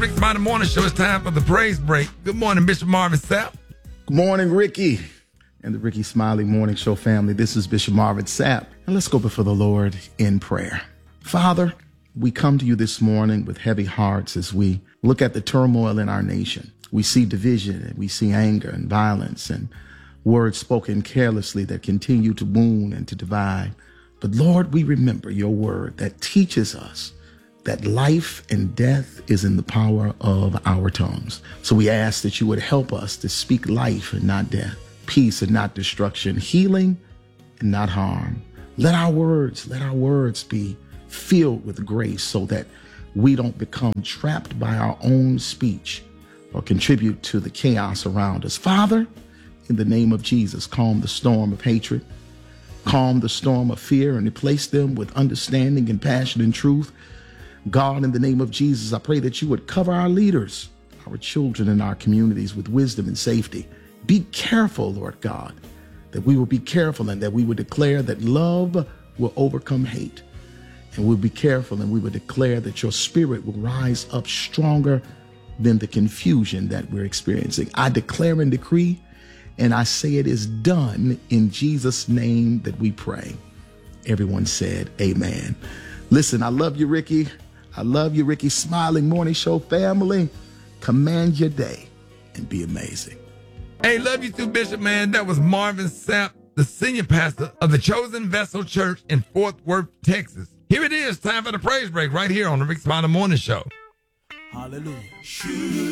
Rick Smiley Morning Show. It's time for the praise break. Good morning, Bishop Marvin Sapp. Good morning, Ricky and the Ricky Smiley Morning Show family. This is Bishop Marvin Sapp, and let's go before the Lord in prayer. Father, we come to you this morning with heavy hearts as we look at the turmoil in our nation. We see division, and we see anger and violence and words spoken carelessly that continue to wound and to divide. But Lord, we remember your word that teaches us that life and death is in the power of our tongues. So we ask that you would help us to speak life and not death, peace and not destruction, healing and not harm. Let our words be filled with grace so that we don't become trapped by our own speech or contribute to the chaos around us. Father, in the name of Jesus, calm the storm of hatred, calm the storm of fear, and replace them with understanding and passion and truth. God, in the name of Jesus, I pray that you would cover our leaders, our children, and our communities with wisdom and safety. Be careful, Lord God, that we will be careful and that we would declare that love will overcome hate. And we'll be careful and we will declare that your spirit will rise up stronger than the confusion that we're experiencing. I declare and decree, and I say it is done in Jesus' name that we pray. Everyone said amen. Listen, I love you, Ricky. I love you, Ricky Smiling Morning Show family. Command your day and be amazing. Hey, love you too, Bishop, man. That was Marvin Sapp, the senior pastor of the Chosen Vessel Church in Fort Worth, Texas. Here it is, time for the praise break right here on the Rick Smiley Morning Show. Hallelujah.